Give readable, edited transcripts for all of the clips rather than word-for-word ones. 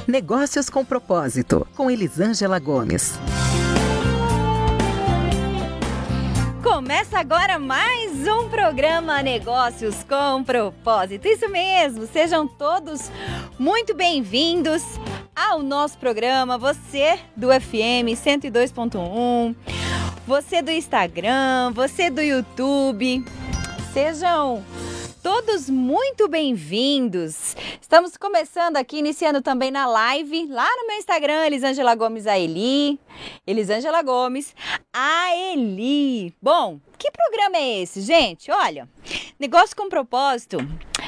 Negócios com Propósito, com Elisângela Gomes. Começa agora mais um programa Negócios com Propósito. Isso mesmo, sejam todos muito bem-vindos ao nosso programa. Você do FM 102.1, você do Instagram, você do YouTube, sejam todos muito bem-vindos. Estamos começando aqui, iniciando também na live, lá no meu Instagram, Elisângela Gomes Aeli. Elisângela Gomes Aeli. Bom, que programa é esse, gente? Olha, Negócio com Propósito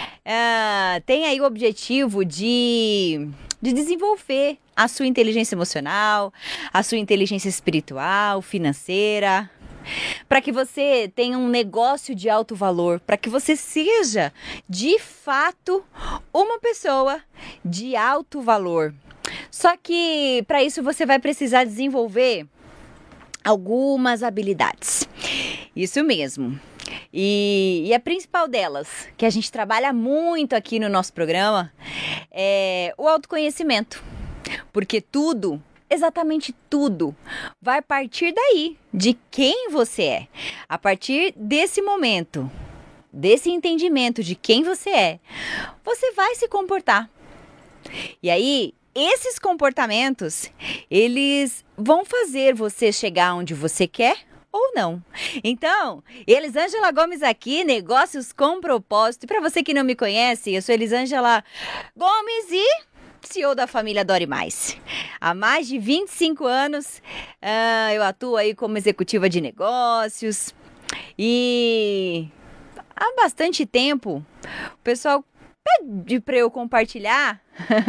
tem aí o objetivo de desenvolver a sua inteligência emocional, a sua inteligência espiritual, financeira, para que você tenha um negócio de alto valor, para que você seja, de fato, uma pessoa de alto valor. Só que, para isso, você vai precisar desenvolver algumas habilidades. Isso mesmo. E a principal delas, que a gente trabalha muito aqui no nosso programa, é o autoconhecimento. Porque tudo, exatamente tudo, vai partir daí, de quem você é. A partir desse momento, desse entendimento de quem você é, você vai se comportar. E aí, esses comportamentos, eles vão fazer você chegar onde você quer ou não. Então, Elisângela Gomes aqui, Negócios com Propósito. E para você que não me conhece, eu sou Elisângela Gomes e CEO da família Dore Mais. Há mais de 25 anos eu atuo aí como executiva de negócios e há bastante tempo o pessoal pede para eu compartilhar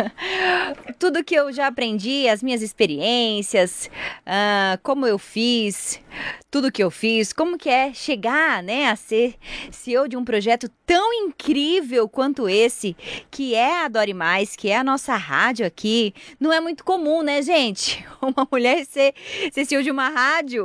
tudo que eu já aprendi, as minhas experiências, como eu fiz, tudo que eu fiz, como que é chegar, né, a ser CEO de um projeto tão incrível quanto esse, que é a Dore Mais, que é a nossa rádio aqui. Não é muito comum, né, gente? Uma mulher ser CEO de uma rádio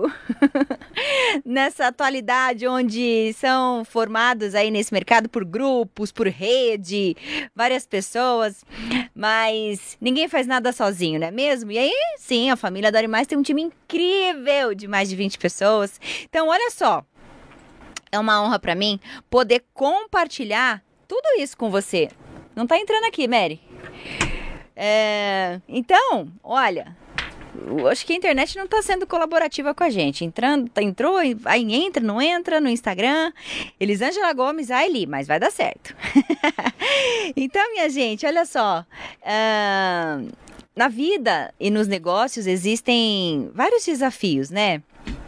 nessa atualidade onde são formados aí nesse mercado por grupos, por rede, várias pessoas. Mas ninguém faz nada sozinho, não é mesmo? E aí, sim, a família Dore Mais tem um time incrível de mais de 20 pessoas. Então, olha só, é uma honra para mim poder compartilhar tudo isso com você. Não tá entrando aqui, Mary? Então, olha, eu acho que a internet não tá sendo colaborativa com a gente. Entrou, aí entra, não entra no Instagram. Elisângela Gomes Aeli, mas vai dar certo. Então, minha gente, olha só. Na vida e nos negócios existem vários desafios, né?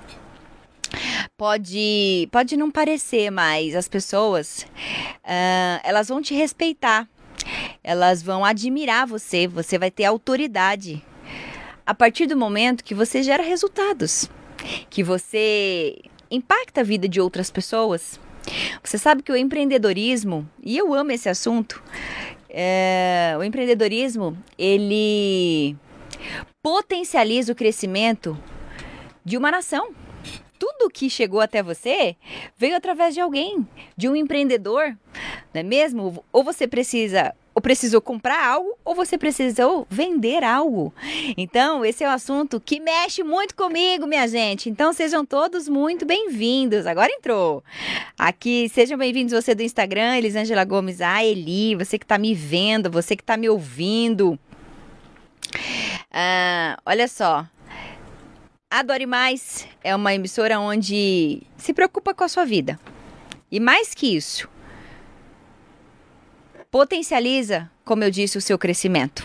Pode não parecer, mas as pessoas, elas vão te respeitar. Elas vão admirar você. Você vai ter autoridade a partir do momento que você gera resultados, que você impacta a vida de outras pessoas. Você sabe que o empreendedorismo, e eu amo esse assunto, o empreendedorismo, ele potencializa o crescimento de uma nação. Tudo que chegou até você veio através de alguém, de um empreendedor, não é mesmo? Ou você precisou comprar algo, ou você precisou vender algo. Então, esse é um assunto que mexe muito comigo, minha gente. Então, sejam todos muito bem-vindos. Agora entrou. Aqui, sejam bem-vindos você do Instagram, Elisângela Gomes Aeli, você que está me vendo, você que está me ouvindo. Olha só. A Dore Mais é uma emissora onde se preocupa com a sua vida. E mais que isso, potencializa, como eu disse, o seu crescimento.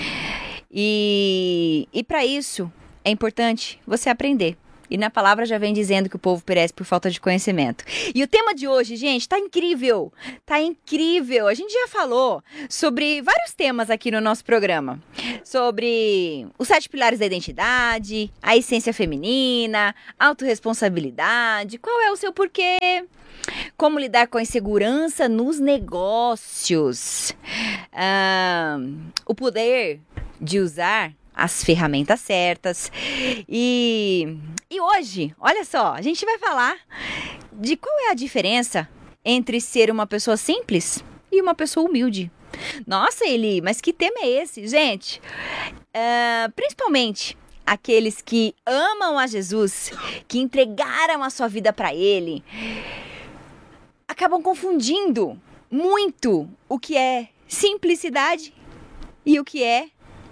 E para isso é importante você aprender. E na palavra já vem dizendo que o povo perece por falta de conhecimento. E o tema de hoje, gente, tá incrível. Tá incrível. A gente já falou sobre vários temas aqui no nosso programa. Sobre os 7 pilares da identidade, a essência feminina, autorresponsabilidade, qual é o seu porquê, como lidar com a insegurança nos negócios, o poder de usar as ferramentas certas. E hoje, olha só, a gente vai falar de qual é a diferença entre ser uma pessoa simples e uma pessoa humilde. Nossa, Eli, mas que tema é esse? Gente, principalmente aqueles que amam a Jesus, que entregaram a sua vida para Ele, acabam confundindo muito o que é simplicidade e o que é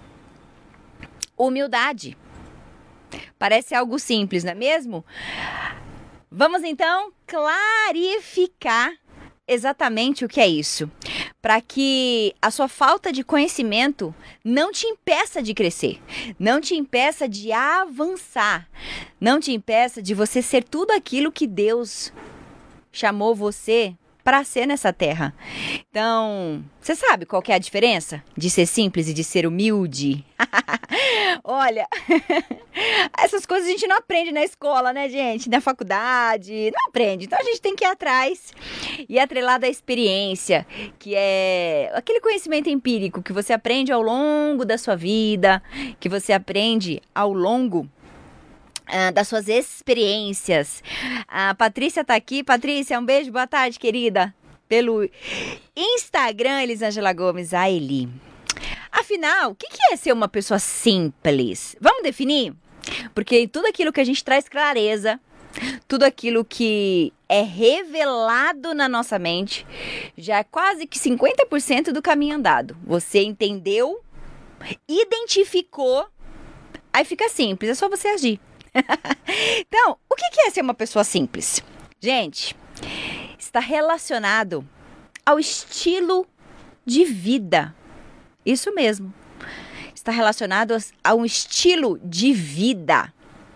humildade. Parece algo simples, não é mesmo? Vamos então clarificar exatamente o que é isso, para que a sua falta de conhecimento não te impeça de crescer, não te impeça de avançar, não te impeça de você ser tudo aquilo que Deus chamou você para ser nessa terra. Então, você sabe qual que é a diferença de ser simples e de ser humilde? Olha, essas coisas a gente não aprende na escola, né, gente? Na faculdade, não aprende. Então a gente tem que ir atrás e atrelar da experiência, que é aquele conhecimento empírico que você aprende ao longo da sua vida, que você aprende ao longo das suas experiências. A Patrícia tá aqui. Patrícia, um beijo, boa tarde, querida. Pelo Instagram, Elisângela Gomes, a Eli. Afinal, o que é ser uma pessoa simples? Vamos definir? Porque tudo aquilo que a gente traz clareza, tudo aquilo que é revelado na nossa mente, já é quase que 50% do caminho andado. Você entendeu, identificou, aí fica simples, é só você agir. Então, o que é ser uma pessoa simples? Gente, está relacionado ao estilo de vida. Isso mesmo. Está relacionado a um estilo de vida.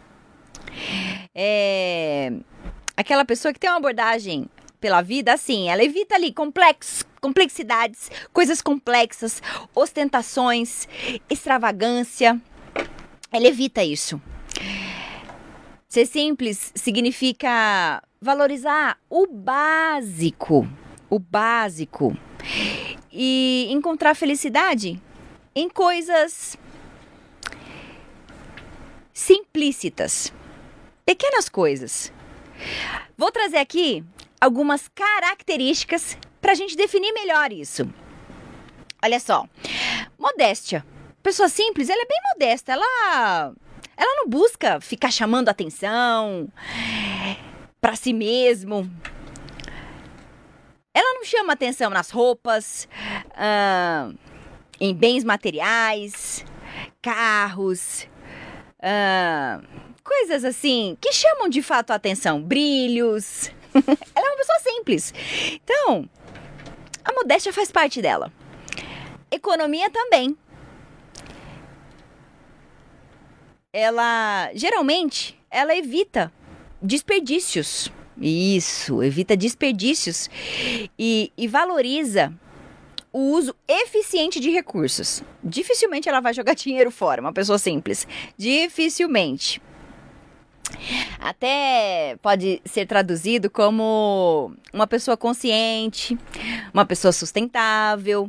Aquela pessoa que tem uma abordagem pela vida, assim, ela evita ali complexidades, coisas complexas, ostentações, extravagância. Ela evita isso. Ser simples significa valorizar o básico e encontrar felicidade em coisas simplícitas, pequenas coisas. Vou trazer aqui algumas características para a gente definir melhor isso. Olha só, modéstia. Pessoa simples, ela é bem modesta, ela não busca ficar chamando atenção para si mesmo. Ela não chama atenção nas roupas, em bens materiais, carros, coisas assim que chamam de fato a atenção, brilhos. Ela é uma pessoa simples. Então, a modéstia faz parte dela. Economia também. Geralmente, ela evita desperdícios. Isso, evita desperdícios e valoriza o uso eficiente de recursos. Dificilmente ela vai jogar dinheiro fora, uma pessoa simples. Dificilmente. Até pode ser traduzido como uma pessoa consciente, uma pessoa sustentável.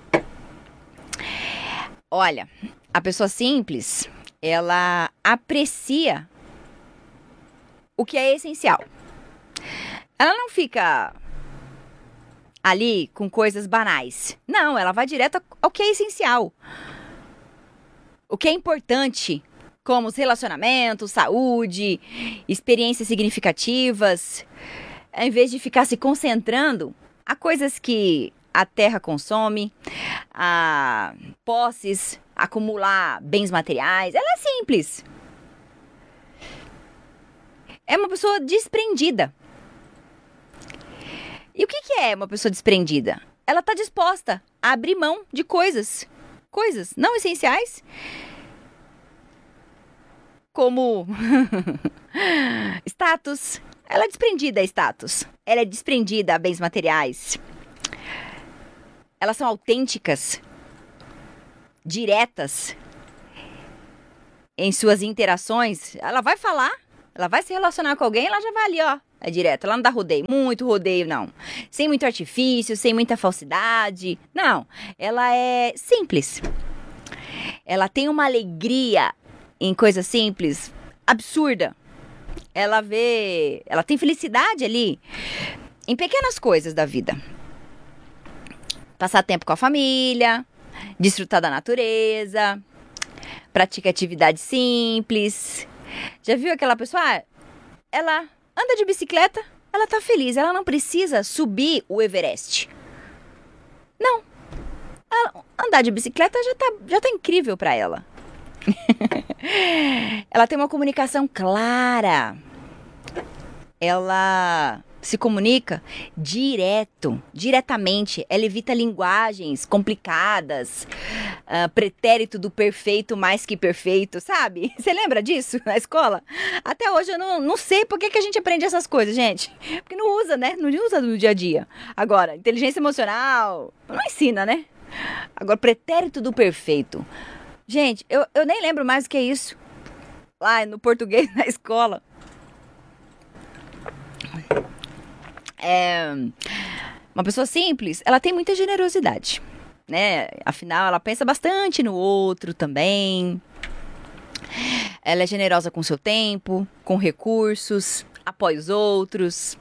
Olha, a pessoa simples, ela aprecia o que é essencial. Ela não fica ali com coisas banais. Não, ela vai direto ao que é essencial. O que é importante, como os relacionamentos, saúde, experiências significativas, em vez de ficar se concentrando a coisas que a terra consome, a posses, acumular bens materiais. Ela é simples. É uma pessoa desprendida. E o que é uma pessoa desprendida? Ela está disposta a abrir mão de coisas não essenciais, como status. Ela é desprendida a status. Ela é desprendida a bens materiais. Elas são autênticas, diretas em suas interações. Ela vai falar, ela vai se relacionar com alguém, ela já vai ali, ó. É direto, ela não dá rodeio, muito rodeio, não. Sem muito artifício, sem muita falsidade. Não, ela é simples. Ela tem uma alegria em coisas simples, absurda. Ela tem felicidade ali em pequenas coisas da vida. Passar tempo com a família, desfrutar da natureza, pratica atividade simples. Já viu aquela pessoa? Ela anda de bicicleta, ela tá feliz, ela não precisa subir o Everest. Não. Andar de bicicleta já tá incrível para ela. Ela tem uma comunicação clara. Ela se comunica diretamente. Ela evita linguagens complicadas, pretérito do perfeito mais que perfeito, sabe? Você lembra disso na escola? Até hoje eu não sei por que a gente aprende essas coisas, gente. Porque não usa, né? Não usa no dia a dia. Agora, inteligência emocional, não ensina, né? Agora, pretérito do perfeito. Gente, eu nem lembro mais o que é isso. Lá no português, na escola. Uma pessoa simples, ela tem muita generosidade, né? Afinal, ela pensa bastante no outro também. Ela é generosa com seu tempo, com recursos, apoia os outros.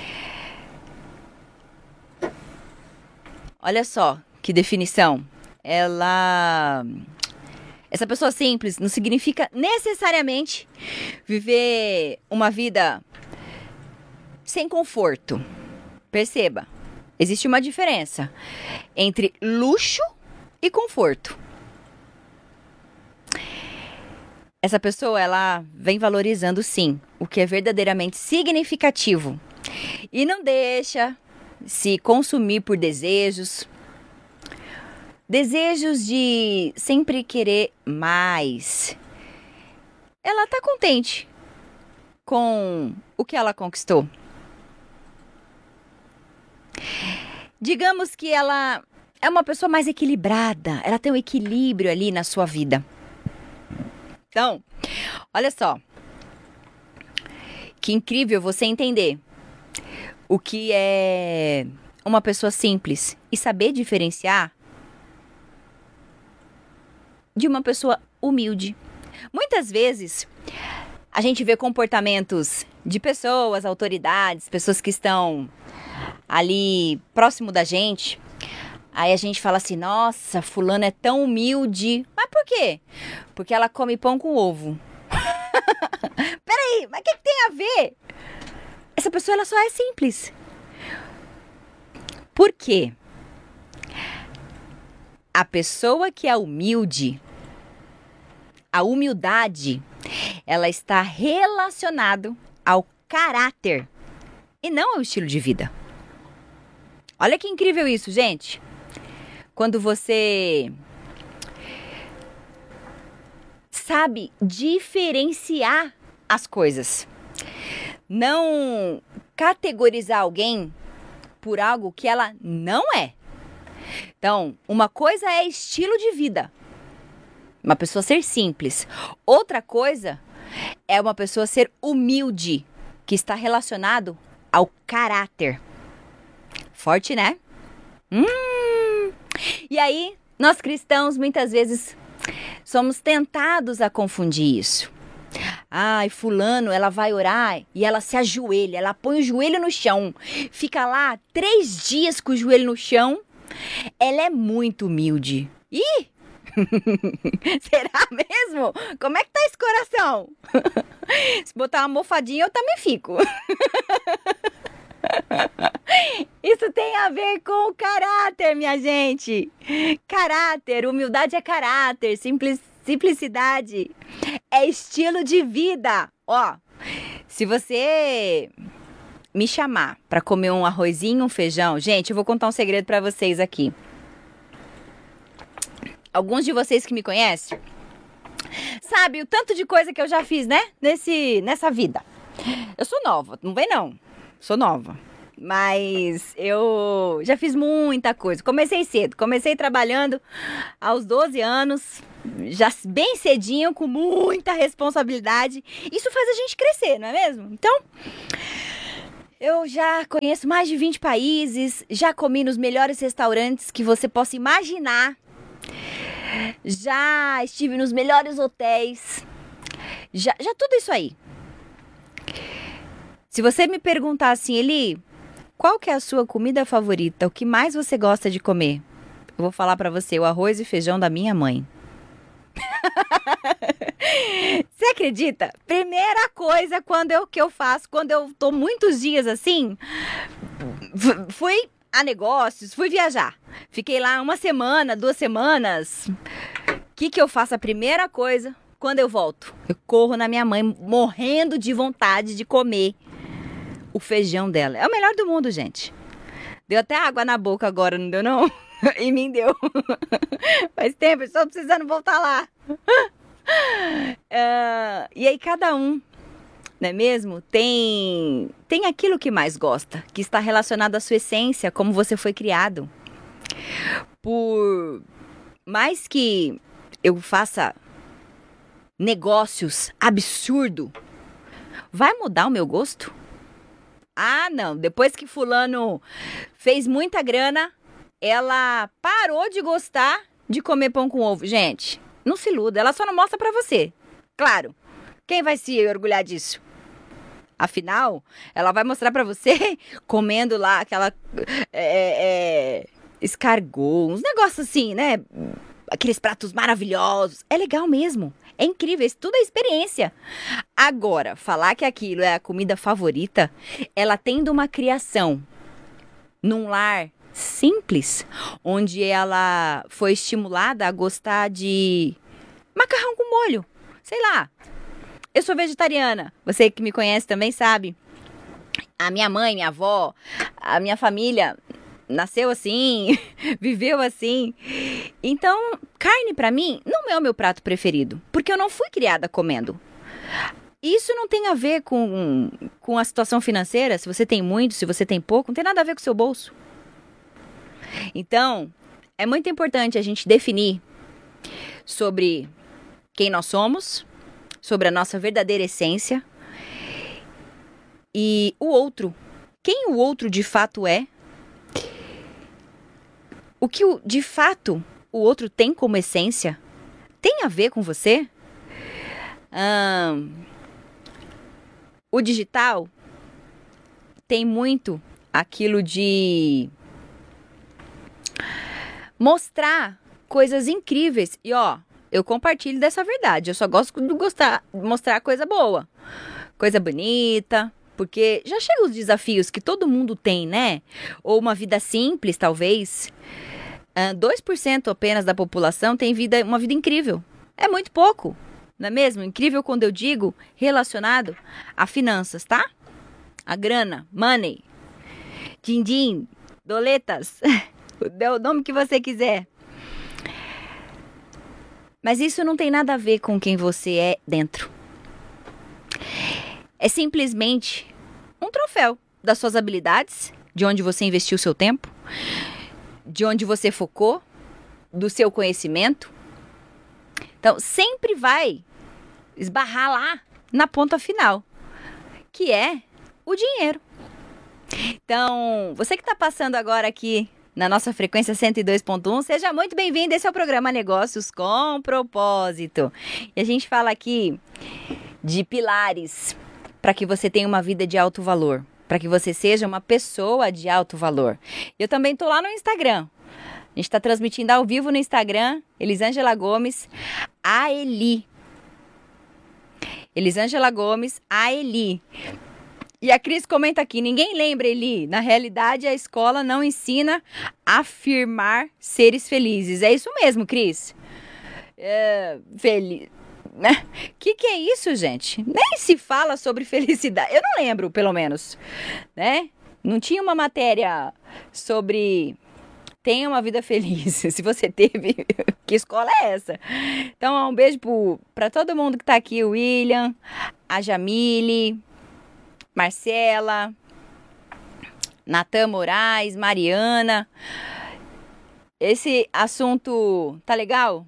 Olha só que definição. Essa pessoa simples não significa necessariamente viver uma vida sem conforto. Perceba, existe uma diferença entre luxo e conforto. Essa pessoa, ela vem valorizando, sim, o que é verdadeiramente significativo e não deixa se consumir por desejos de sempre querer mais. Ela tá contente com o que ela conquistou. Digamos que ela é uma pessoa mais equilibrada, ela tem um equilíbrio ali na sua vida. Então, olha só, que incrível você entender o que é uma pessoa simples e saber diferenciar de uma pessoa humilde. Muitas vezes a gente vê comportamentos de pessoas, autoridades, pessoas que estão ali próximo da gente. Aí a gente fala assim, nossa, fulano é tão humilde. Mas por quê? Porque ela come pão com ovo. Peraí, mas o que tem a ver? Essa pessoa, ela só é simples. Por quê? A pessoa que é humilde, a humildade, ela está relacionada ao caráter e não ao estilo de vida. Olha que incrível isso, gente. Quando você sabe diferenciar as coisas. Não categorizar alguém por algo que ela não é. Então, uma coisa é estilo de vida. Uma pessoa ser simples. Outra coisa é uma pessoa ser humilde, que está relacionado ao caráter. Forte, né? E aí, nós cristãos, muitas vezes, somos tentados a confundir isso. Ai, fulano, ela vai orar e ela se ajoelha, ela põe o joelho no chão, fica lá 3 dias com o joelho no chão. Ela é muito humilde. Ih! Será mesmo? Como é que tá esse coração? Se botar uma almofadinha, eu também fico. Isso tem a ver com o caráter, minha gente. Caráter, humildade é caráter, simplicidade é estilo de vida. Ó, se você me chamar para comer um arrozinho, um feijão, gente, eu vou contar um segredo para vocês aqui. Alguns de vocês que me conhecem sabe o tanto de coisa que eu já fiz, né? Nessa vida. Eu sou nova, não vem não. Sou nova. Mas eu já fiz muita coisa. Comecei cedo. Comecei trabalhando aos 12 anos. Já bem cedinho, com muita responsabilidade. Isso faz a gente crescer, não é mesmo? Então, eu já conheço mais de 20 países. Já comi nos melhores restaurantes que você possa imaginar. Já estive nos melhores hotéis. Já tudo isso aí. Se você me perguntar assim, Eli, qual que é a sua comida favorita? O que mais você gosta de comer? Eu vou falar pra você, o arroz e feijão da minha mãe. Você acredita? Primeira coisa que eu faço quando eu tô muitos dias assim, fui a negócios, fui viajar. Fiquei lá 1 semana, 2 semanas. O que eu faço? A primeira coisa, quando eu volto, eu corro na minha mãe, morrendo de vontade de comer o feijão dela. É o melhor do mundo, gente. Deu até água na boca agora, não deu não? Em mim deu. Faz tempo, estou precisando voltar lá. E aí cada um, não é mesmo? Tem aquilo que mais gosta, que está relacionado à sua essência, como você foi criado. Por mais que eu faça negócios absurdo, vai mudar o meu gosto? Ah, não. Depois que fulano fez muita grana, ela parou de gostar de comer pão com ovo. Gente, não se iluda, ela só não mostra pra você. Claro, quem vai se orgulhar disso? Afinal, ela vai mostrar pra você comendo lá aquela escargot, uns negócios assim, né? Aqueles pratos maravilhosos. É legal mesmo, é incrível, isso tudo é experiência. Agora, falar que aquilo é a comida favorita, ela tendo uma criação num lar simples, onde ela foi estimulada a gostar de macarrão com molho, sei lá. Eu sou vegetariana, você que me conhece também sabe. A minha mãe, minha avó, a minha família nasceu assim, viveu assim. Então, carne pra mim não é o meu prato preferido, porque eu não fui criada comendo. Isso não tem a ver com a situação financeira, se você tem muito, se você tem pouco, não tem nada a ver com o seu bolso. Então, é muito importante a gente definir sobre quem nós somos, sobre a nossa verdadeira essência e o outro. Quem o outro de fato é? O que de fato o outro tem como essência? Tem a ver com você? O digital tem muito aquilo de mostrar coisas incríveis. E ó, eu compartilho dessa verdade. Eu só gosto de mostrar coisa boa, coisa bonita, porque já chegam os desafios que todo mundo tem, né? Ou uma vida simples, talvez. 2% apenas da população tem uma vida incrível. É muito pouco, não é mesmo? Incrível quando eu digo relacionado a finanças, tá? A grana, money, din-din, doletas, dê o nome que você quiser. Mas isso não tem nada a ver com quem você é dentro. É simplesmente um troféu das suas habilidades, de onde você investiu o seu tempo, de onde você focou, do seu conhecimento. Então, sempre vai esbarrar lá na ponta final, que é o dinheiro. Então, você que está passando agora aqui na nossa frequência 102.1, seja muito bem-vindo. Esse é o programa Negócios com Propósito. E a gente fala aqui de pilares para que você tenha uma vida de alto valor, para que você seja uma pessoa de alto valor. Eu também tô lá no Instagram. A gente está transmitindo ao vivo no Instagram, Elisângela Gomes, a Eli. Elisângela Gomes, a Eli. E a Cris comenta aqui, ninguém lembra, Eli. Na realidade, a escola não ensina a afirmar seres felizes. É isso mesmo, Cris. Né? Que é isso, gente? Nem se fala sobre felicidade. Eu não lembro, pelo menos, né? Não tinha uma matéria sobre tenha uma vida feliz. Se você teve, que escola é essa? Então, um beijo para todo mundo que tá aqui, o William, a Jamile, Marcela, Natan Moraes, Mariana. Esse assunto tá legal?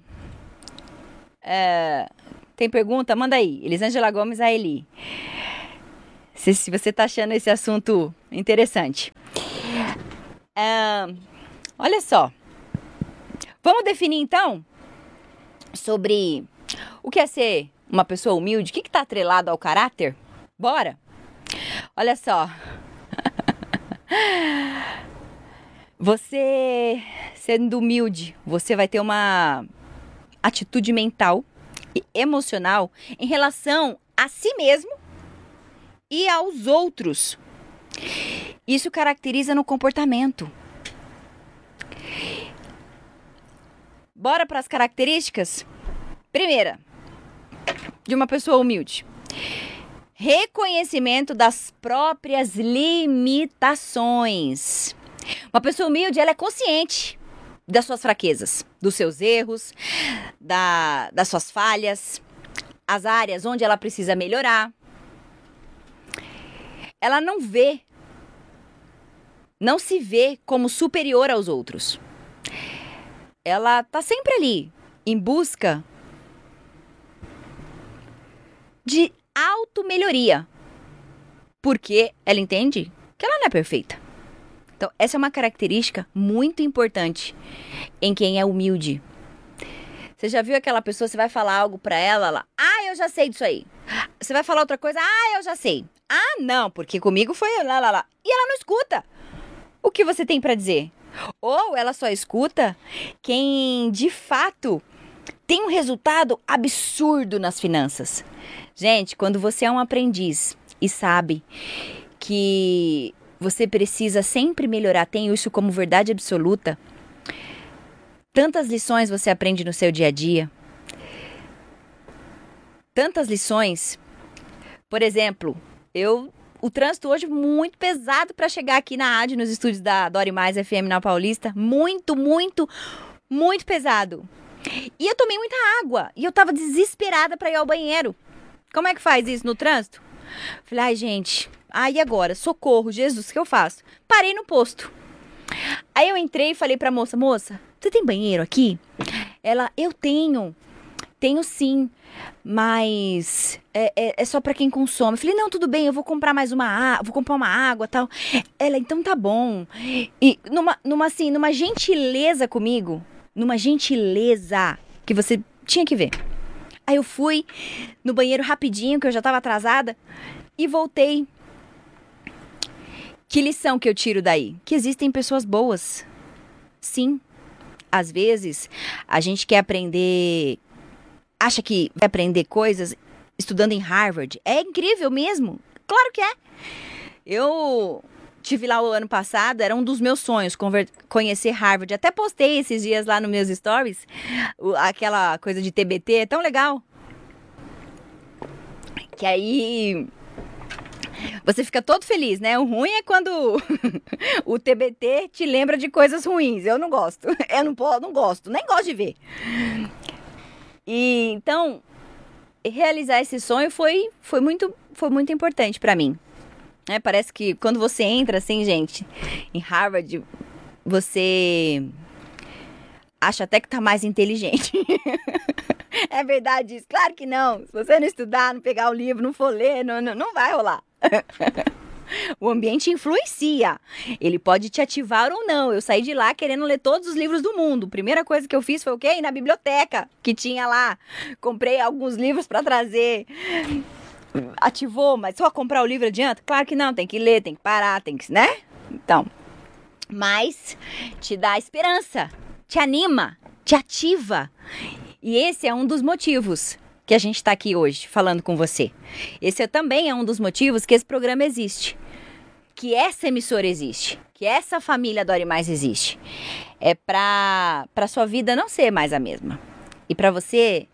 Tem pergunta? Manda aí. Elisângela Gomes, a Eli. Se você tá achando esse assunto interessante. Olha só. Vamos definir então sobre o que é ser uma pessoa humilde. O que tá atrelado ao caráter? Bora? Olha só. Você, sendo humilde, você vai ter uma atitude mental e emocional em relação a si mesmo e aos outros. Isso caracteriza no comportamento. Bora para as características? Primeira, de uma pessoa humilde. Reconhecimento das próprias limitações. Uma pessoa humilde, ela é consciente das suas fraquezas, dos seus erros, das suas falhas, as áreas onde ela precisa melhorar. Ela não se vê como superior aos outros. Ela está sempre ali, em busca de auto-melhoria, porque ela entende que ela não é perfeita. Então, essa é uma característica muito importante em quem é humilde. Você já viu aquela pessoa, você vai falar algo pra ela, eu já sei disso aí. Você vai falar outra coisa, eu já sei. Não, porque comigo foi lá. E ela não escuta o que você tem pra dizer. Ou ela só escuta quem, de fato, tem um resultado absurdo nas finanças. Gente, quando você é um aprendiz e sabe que você precisa sempre melhorar, tenho isso como verdade absoluta, tantas lições você aprende no seu dia a dia. Tantas lições. Por exemplo, o trânsito hoje muito pesado para chegar aqui na rádio, nos estúdios da Dori Mais FM na Paulista. Muito, muito, muito pesado. E eu tomei muita água. E eu tava desesperada para ir ao banheiro. Como é que faz isso no trânsito? Falei, gente, e agora? Socorro, Jesus, o que eu faço? Parei no posto. Aí eu entrei e falei pra moça, você tem banheiro aqui? Ela, eu tenho sim, mas é só pra quem consome. Eu falei, não, tudo bem, eu vou comprar vou comprar uma água e tal. Ela, então tá bom. E numa gentileza comigo, numa gentileza que você tinha que ver. Aí eu fui no banheiro rapidinho, que eu já tava atrasada, e voltei. Que lição que eu tiro daí? Que existem pessoas boas. Sim. Às vezes, a gente quer aprender... Acha que vai aprender coisas estudando em Harvard. É incrível mesmo. Claro que é. Eu tive lá o ano passado, era um dos meus sonhos, conhecer Harvard. Até postei esses dias lá nos meus stories, aquela coisa de TBT, é tão legal. Que aí você fica todo feliz, né? O ruim é quando o TBT te lembra de coisas ruins. Eu não gosto. Eu não gosto, nem gosto de ver. E então, realizar esse sonho foi muito importante pra mim. Parece que quando você entra assim, gente, em Harvard, você acha até que tá mais inteligente. É verdade isso? Claro que não. Se você não estudar, não pegar o livro, não for ler, não vai rolar. O ambiente influencia. Ele pode te ativar ou não. Eu saí de lá querendo ler todos os livros do mundo. Primeira coisa que eu fiz foi o quê? Ir na biblioteca que tinha lá. Comprei alguns livros pra trazer. Ativou, mas só comprar o livro adianta? Claro que não. Tem que ler, tem que parar, tem que, né? Então, mas te dá esperança, te anima, te ativa. E esse é um dos motivos que a gente está aqui hoje falando com você. Esse também é um dos motivos que esse programa existe. Que essa emissora existe. Que essa família Dori Mais existe. É para sua vida não ser mais a mesma. E para você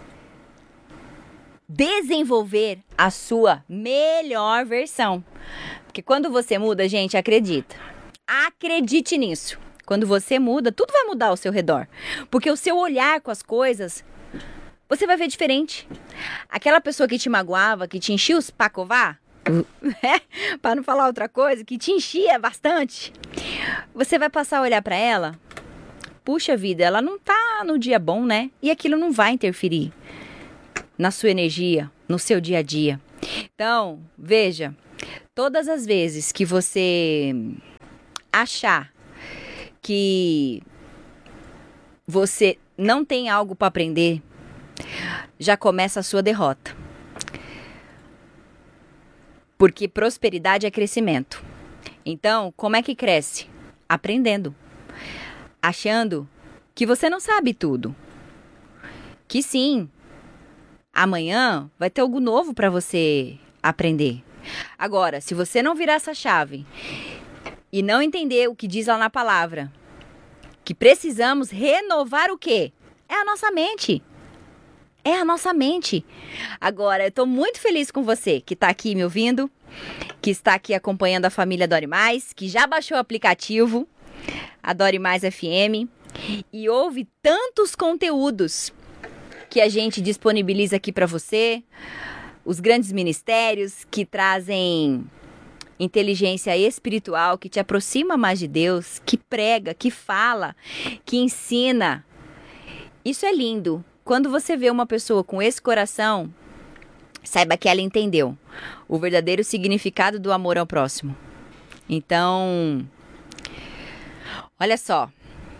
desenvolver a sua melhor versão. Porque quando você muda, gente, acredita. Acredite nisso. Quando você muda, tudo vai mudar ao seu redor. Porque o seu olhar com as coisas, você vai ver diferente. Aquela pessoa que te magoava, que te enchia os pacovar, para não falar outra coisa, que te enchia bastante, você vai passar a olhar para ela, puxa vida, ela não tá no dia bom, né? E aquilo não vai interferir na sua energia, no seu dia a dia. Então, veja, todas as vezes que você achar que você não tem algo para aprender, já começa a sua derrota. Porque prosperidade é crescimento. Então, como é que cresce? Aprendendo. Achando que você não sabe tudo. Que sim, amanhã vai ter algo novo para você aprender. Agora, se você não virar essa chave e não entender o que diz lá na palavra, que precisamos renovar o quê? É a nossa mente. É a nossa mente. Agora, eu estou muito feliz com você que está aqui me ouvindo, que está aqui acompanhando a família Dore Mais, que já baixou o aplicativo, a Dore Mais FM, e ouve tantos conteúdos que a gente disponibiliza aqui para você, os grandes ministérios que trazem inteligência espiritual, que te aproxima mais de Deus, que prega, que fala, que ensina. Isso é lindo. Quando você vê uma pessoa com esse coração, saiba que ela entendeu o verdadeiro significado do amor ao próximo. Então, olha só.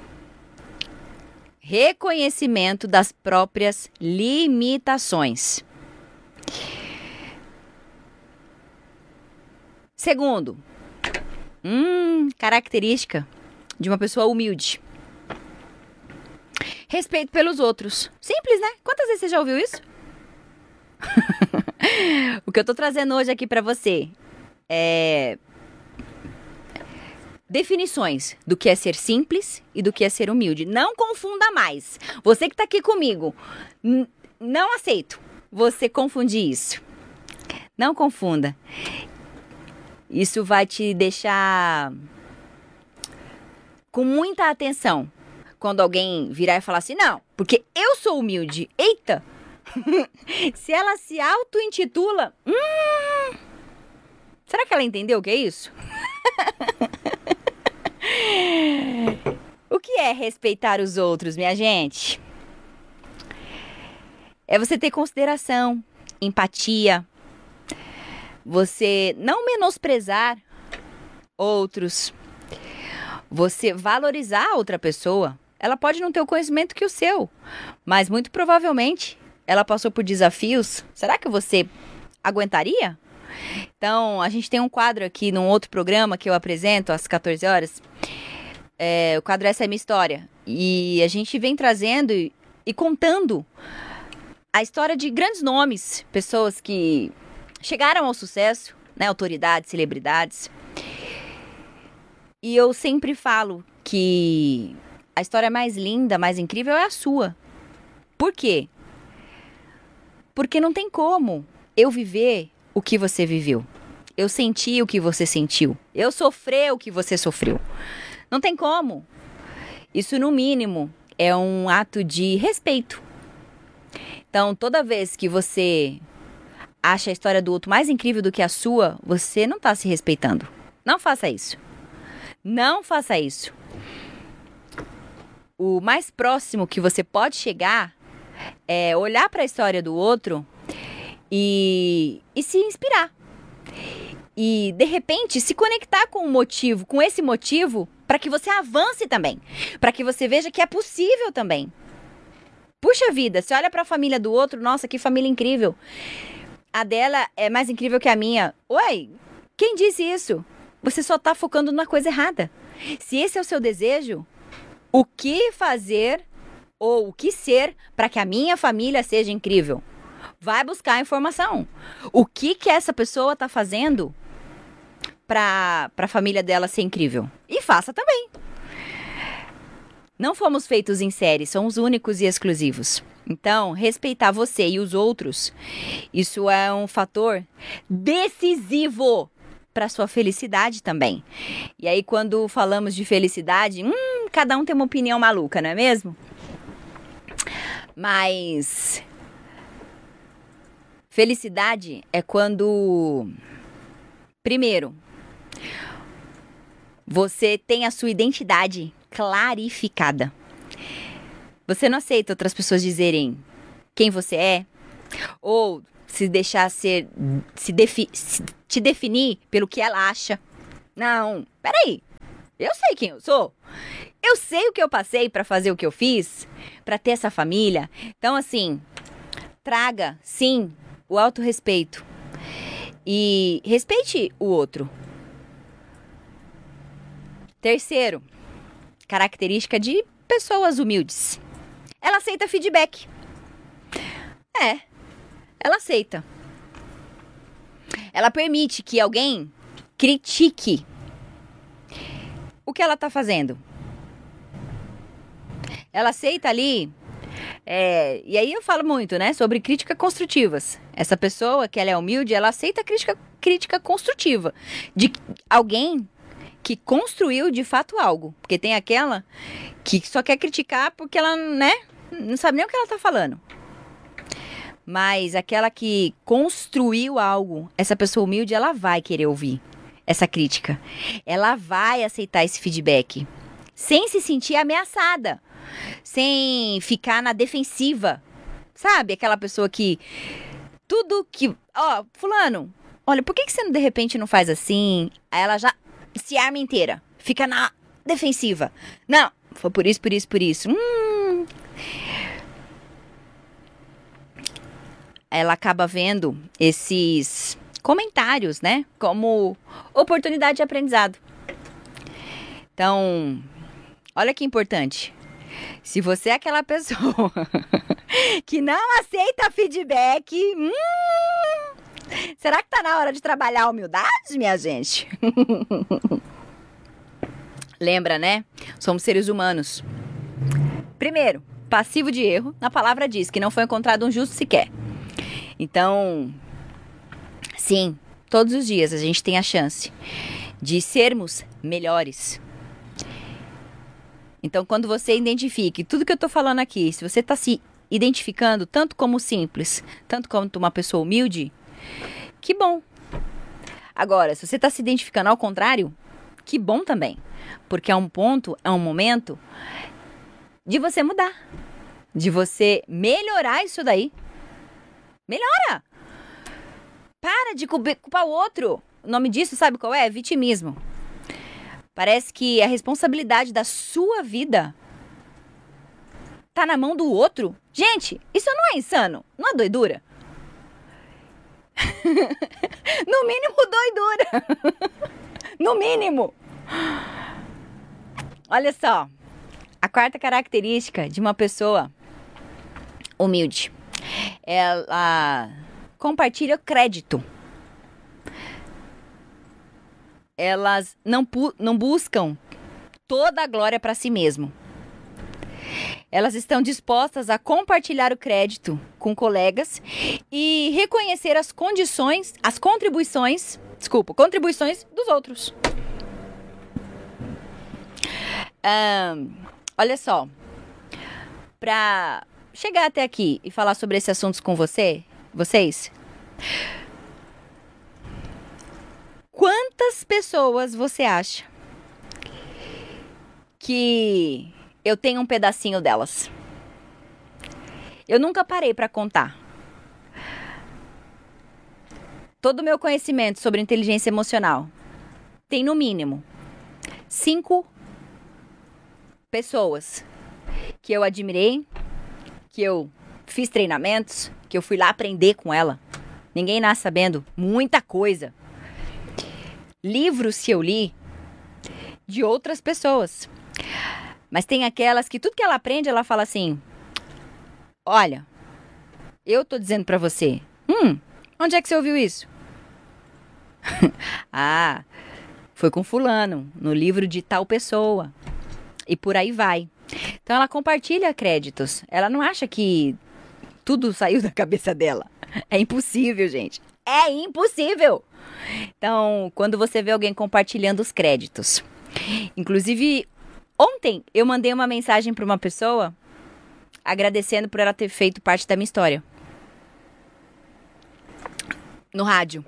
Reconhecimento das próprias limitações. Segundo, característica de uma pessoa humilde. Respeito pelos outros. Simples, né? Quantas vezes você já ouviu isso? O que eu tô trazendo hoje aqui pra você é definições do que é ser simples e do que é ser humilde. Não confunda mais. Você que tá aqui comigo, não aceito você confundir isso. Não confunda. Isso vai te deixar com muita atenção quando alguém virar e falar assim, não, porque eu sou humilde. Eita! Se ela se auto-intitula, será que ela entendeu o que é isso? O que é respeitar os outros, minha gente? É você ter consideração, empatia, você não menosprezar outros, você valorizar a outra pessoa. Ela pode não ter o conhecimento que o seu, mas muito provavelmente ela passou por desafios. Será que você aguentaria? Então, a gente tem um quadro aqui num outro programa que eu apresento às 14 horas. O quadro Essa é Minha História. E a gente vem trazendo e contando a história de grandes nomes, pessoas que chegaram ao sucesso, né? Autoridades, celebridades. E eu sempre falo que a história mais linda, mais incrível é a sua. Por quê? Porque não tem como eu viver o que você viveu. Eu senti o que você sentiu. Eu sofri o que você sofreu. Não tem como. Isso, no mínimo, é um ato de respeito. Então, toda vez que você acha a história do outro mais incrível do que a sua, você não está se respeitando. Não faça isso. Não faça isso. O mais próximo que você pode chegar é olhar para a história do outro e se inspirar. E, de repente, se conectar com um motivo, com esse motivo, para que você avance também. Para que você veja que é possível também. Puxa vida, você olha para a família do outro, nossa, que família incrível. A dela é mais incrível que a minha. Ué, quem disse isso? Você só está focando na coisa errada. Se esse é o seu desejo, o que fazer ou o que ser para que a minha família seja incrível? Vai buscar informação. O que essa pessoa está fazendo para a família dela ser incrível? E faça também. Não fomos feitos em série, somos únicos e exclusivos. Então, respeitar você e os outros, isso é um fator decisivo para sua felicidade também. E aí, quando falamos de felicidade, cada um tem uma opinião maluca, não é mesmo? Mas felicidade é quando, primeiro, você tem a sua identidade clarificada. Você não aceita outras pessoas dizerem quem você é, ou se deixar te definir pelo que ela acha. Não, peraí, eu sei quem eu sou. Eu sei o que eu passei para fazer o que eu fiz, para ter essa família. Então, assim, traga, sim, o autorrespeito. E respeite o outro. Terceiro, característica de pessoas humildes. Ela aceita feedback. Ela aceita. Ela permite que alguém critique o que ela está fazendo. Ela aceita ali, e aí eu falo muito, né, sobre críticas construtivas. Essa pessoa que ela é humilde, ela aceita crítica construtiva de alguém que construiu de fato algo. Porque tem aquela que só quer criticar porque ela, né, não sabe nem o que ela está falando. Mas aquela que construiu algo, essa pessoa humilde, ela vai querer ouvir essa crítica. Ela vai aceitar esse feedback, sem se sentir ameaçada, sem ficar na defensiva. Sabe? Aquela pessoa que tudo que... fulano, olha, por que você de repente não faz assim? Aí ela já se arma inteira, fica na defensiva. Não, foi por isso. Ela acaba vendo esses comentários, né, como oportunidade de aprendizado. Então, olha que importante. Se você é aquela pessoa que não aceita feedback, será que tá na hora de trabalhar a humildade, minha gente? Lembra, né? Somos seres humanos. Primeiro, passivo de erro. Na palavra diz que não foi encontrado um justo sequer. Então, sim, todos os dias a gente tem a chance de sermos melhores. Então, quando você identifique tudo que eu tô falando aqui, se você tá se identificando tanto como simples, tanto como uma pessoa humilde, que bom. Agora, se você tá se identificando ao contrário, que bom também. Porque é um momento de você mudar, de você melhorar isso daí. Melhora! Para de culpar o outro. O nome disso, sabe qual é? Vitimismo. Parece que a responsabilidade da sua vida tá na mão do outro. Gente, isso não é insano? Não é doidura? No mínimo, doidura. No mínimo. Olha só. A quarta característica de uma pessoa humilde. Ela compartilha o crédito. Elas não buscam toda a glória para si mesmo. Elas estão dispostas a compartilhar o crédito com colegas e reconhecer as contribuições dos outros. Olha só, para chegar até aqui e falar sobre esses assuntos com vocês, quantas pessoas você acha que eu tenho um pedacinho delas? Eu nunca parei para contar. Todo o meu conhecimento sobre inteligência emocional tem no mínimo 5 pessoas que eu admirei, que eu fiz treinamentos, que eu fui lá aprender com ela. Ninguém nasce sabendo muita coisa. Livros que eu li de outras pessoas. Mas tem aquelas que tudo que ela aprende, ela fala assim: olha, eu tô dizendo pra você. Onde é que você ouviu isso? Ah, foi com fulano, no livro de tal pessoa. E por aí vai. Então ela compartilha créditos. Ela não acha que tudo saiu da cabeça dela. É impossível, gente. É impossível. Então, quando você vê alguém compartilhando os créditos. Inclusive, ontem eu mandei uma mensagem para uma pessoa agradecendo por ela ter feito parte da minha história. No rádio.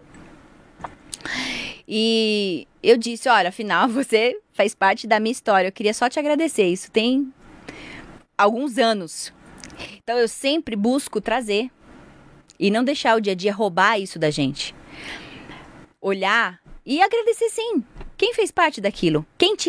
E eu disse, olha, afinal você faz parte da minha história. Eu queria só te agradecer. Isso tem alguns anos. Então eu sempre busco trazer e não deixar o dia a dia roubar isso da gente. Olhar e agradecer sim. Quem fez parte daquilo? Quem te